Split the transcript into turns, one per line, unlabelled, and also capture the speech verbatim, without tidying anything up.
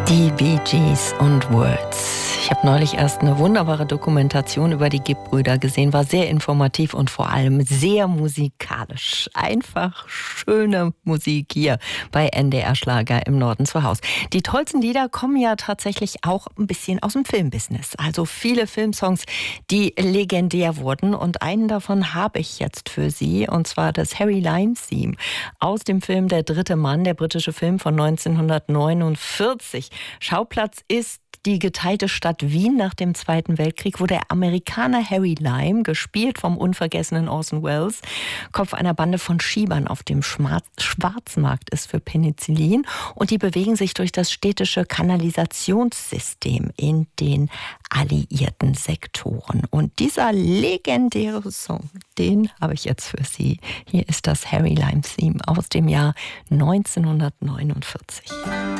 Die Bee Gees und Words. Ich habe neulich erst eine wunderbare Dokumentation über die Gibb-Brüder gesehen, war sehr informativ und vor allem sehr musikalisch. Einfach schöne Musik hier bei N D R Schlager im Norden zu Hause. Die tollsten Lieder kommen ja tatsächlich auch ein bisschen aus dem Filmbusiness. Also viele Filmsongs, die legendär wurden, und einen davon habe ich jetzt für Sie, und zwar das Harry Lime Theme aus dem Film Der dritte Mann, der britische Film von neunzehnhundertneunundvierzig. Schauplatz ist die geteilte Stadt Wien nach dem Zweiten Weltkrieg, wo der Amerikaner Harry Lime, gespielt vom unvergessenen Orson Welles, Kopf einer Bande von Schiebern auf dem Schwarzmarkt ist für Penicillin, und die bewegen sich durch das städtische Kanalisationssystem in den alliierten Sektoren. Und dieser legendäre Song, den habe ich jetzt für Sie. Hier ist das Harry Lime Theme aus dem Jahr neunzehnhundertneunundvierzig.